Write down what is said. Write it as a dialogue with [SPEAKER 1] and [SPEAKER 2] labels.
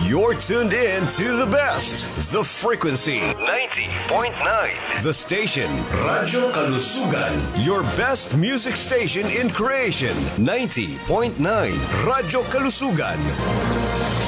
[SPEAKER 1] You're tuned in to the best, the frequency
[SPEAKER 2] 90.9.
[SPEAKER 1] the station Radyo Kalusugan, your best music station in creation 90.9 Radyo Kalusugan.